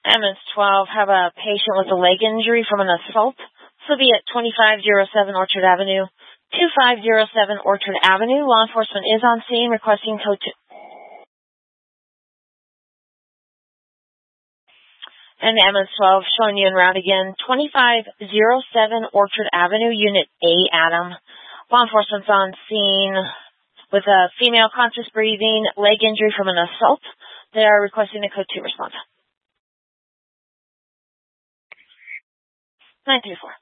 Ambulance 12, have a patient with a leg injury from an assault. This will be at 2507 Orchard Avenue. 2507 Orchard Avenue. Law enforcement is on scene requesting code 2. And Ambulance 12 showing you en route again. 2507 Orchard Avenue, Unit A, Adam. Law enforcement's on scene with a female conscious breathing, leg injury from an assault. They are requesting a code 2 response. 934.